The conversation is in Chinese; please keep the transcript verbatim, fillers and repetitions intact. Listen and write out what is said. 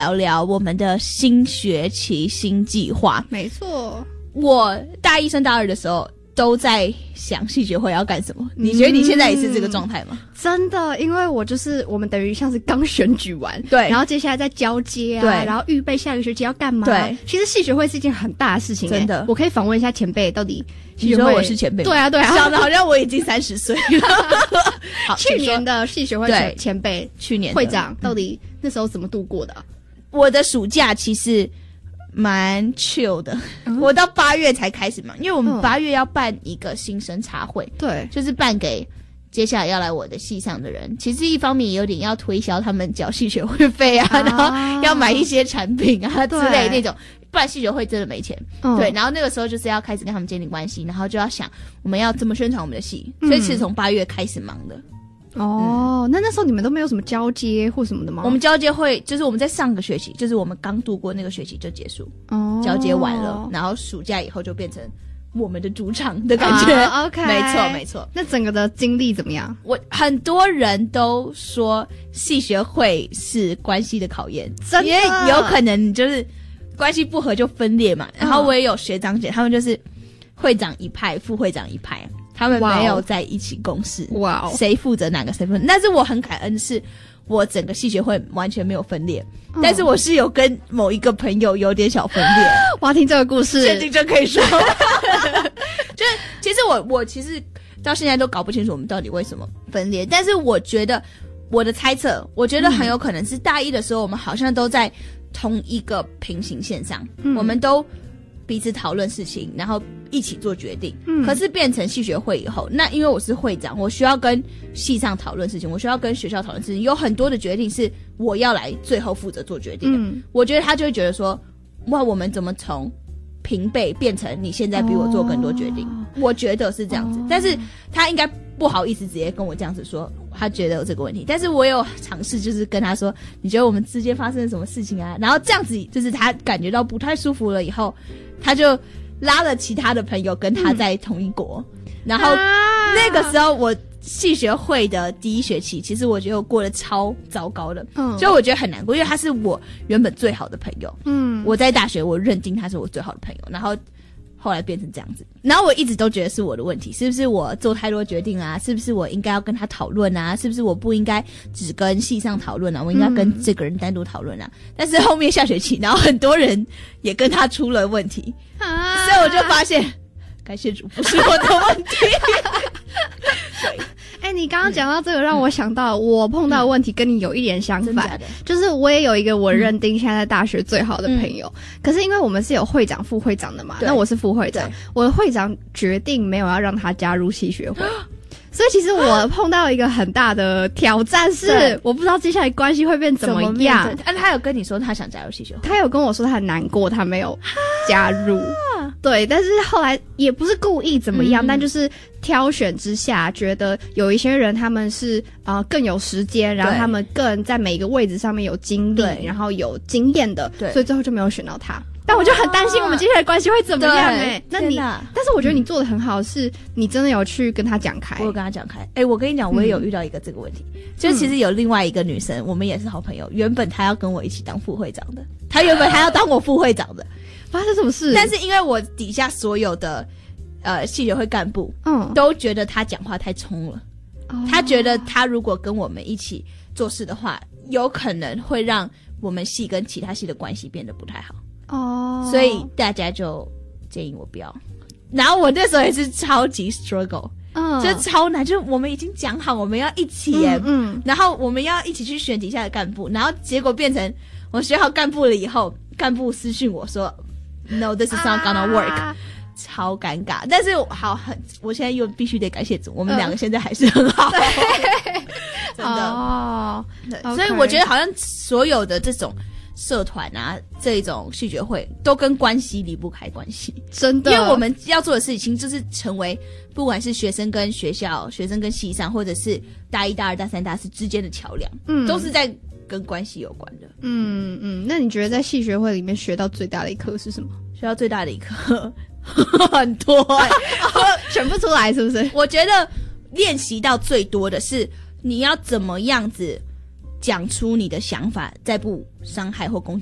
聊聊我们的新学期新计划。 没错， 我大一升大二的时候都在想系学会要干什么，你觉得你现在也是这个状态吗？ 嗯、真的，因为我就是我们等于像是刚选举完， 对， 然后接下来再交接啊， 对， 然后预备下个学期要干嘛？ 对， 其实系学会是一件很大的事情、欸，真的。我可以访问一下前辈，到底系学会？ 你说我是前辈？ 对啊，对啊， 讲的好像我已经三十岁。 好，去年的系学会前前辈， 去年会长到底那时候怎么度过的？ 我的暑假其实蛮 chill 的、嗯、我到八月才开始嘛，因为我们八月要办一个新生茶会，对、嗯，就是办给接下来要来我的系上的人。其实一方面也有点要推销他们缴系学会费啊，啊然后要买一些产品啊之类那种，不然系学会真的没钱、嗯。对，然后那个时候就是要开始跟他们建立关系，然后就要想我们要怎么宣传我们的系，所以是从八月开始忙的。 哦、嗯，那那时候你们都没有什么交接或什么的吗？ 我们交接会就是我们在上个学期，就是我们刚度过那个学期就结束，哦，交接完了，然后暑假以后就变成我们的主场的感觉。 啊、OK， 没错没错。 那整个的经历怎么样？ 我很多人都说系学会是关系的考验， 真的， 因为有可能你就是关系不合就分裂嘛。然后我也有学长姐，他们就是会长一派，副会长一派。他们没有在一起共事，哇、wow ！谁负责哪个谁负责？但是我很感恩，是我整个系学会完全没有分裂、嗯，但是我是有跟某一个朋友有点小分裂。 我要听这个故事， 确定就可以说。就是其实我我其实到现在都搞不清楚我们到底为什么分裂，但是我觉得我的猜测，我觉得很有可能是大一的时候我们好像都在同一个平行线上，嗯、我们都彼此讨论事情，然后一起做决定、嗯、可是变成系学会以后，那因为我是会长，我需要跟系上讨论事情，我需要跟学校讨论事情，有很多的决定是我要来最后负责做决定的、嗯、我觉得他就会觉得说，哇，我们怎么从平辈变成你现在比我做更多决定、哦、我觉得是这样子、哦、但是他应该不好意思直接跟我这样子说他觉得有这个问题，但是我有尝试就是跟他说，你觉得我们之间发生了什么事情啊，然后这样子就是他感觉到不太舒服了以后，他就拉了其他的朋友跟他在同一国、嗯、然后那个时候我系学会的第一学期其实我觉得我过得超糟糕的，嗯，所以我觉得很难过，因为他是我原本最好的朋友，嗯，我在大学我认定他是我最好的朋友，然后后来变成这样子，然后我一直都觉得是我的问题，是不是我做太多决定啊，是不是我应该要跟他讨论啊，是不是我不应该只跟系上讨论啊，我应该跟这个人单独讨论啊、嗯、但是后面下学期然后很多人也跟他出了问题啊，所以我就发现感谢主不是我的问题。对， 哎、欸，你刚刚讲到这个，让我想到我碰到的问题跟你有一点相反，嗯、就是我也有一个我认定现在在大学最好的朋友，嗯、可是因为我们是有会长、副会长的嘛，那我是副会长，我的会长决定没有要让他加入系学会。所以其实我碰到一个很大的挑战是，我不知道接下来关系会变怎么样。 但他有跟你说他想加入系学会， 他有跟我说他很难过，他没有加入。对，但是后来也不是故意怎么样，嗯、但就是挑选之下，觉得有一些人他们是呃更有时间，然后他们更在每个位置上面有经历，然后有经验的，所以最后就没有选到他。但我就很担心我们接下来关系会怎么样哎、欸？那你，但是我觉得你做的很好，是你真的有去跟他讲开。 我有跟他讲开。哎、欸，我跟你讲，我也有遇到一个这个问题，嗯、就其实有另外一个女生，我们也是好朋友。原本她要跟我一起当副会长的，她原本还要当我副会长的， 发生什么事？ 但是因为我底下所有的呃系学会干部，嗯，都觉得她讲话太冲了，哦、她觉得她如果跟我们一起做事的话，有可能会让我们系跟其他系的关系变得不太好。哦，所以大家就建议我不要。然后我那时候也是超级 struggle， 嗯，就超难，就我们已经讲好我们要一起耶，嗯，嗯然后我们要一起去选底下的干部，然后结果变成我选好干部了以后，干部私讯我说 ，No, this is not gonna work，、啊、超尴尬。但是好，很，我现在又必须得感谢主，我们两个现在还是很好，嗯、真的哦，对， okay. 所以我觉得好像所有的这种。社团啊，这种系学会都跟关系离不开关系， 真的。 因为我们要做的事情就是成为，不管是学生跟学校、学生跟系上，或者是大一、大二、大三、大四之间的桥梁，嗯，都是在跟关系有关的。 嗯嗯，那你觉得在系学会里面学到最大的一课是什么？ 学到最大的一课很多、欸， 选不出来是不是？ 我觉得练习到最多的是你要怎么样子讲出你的想法，再不伤害或攻击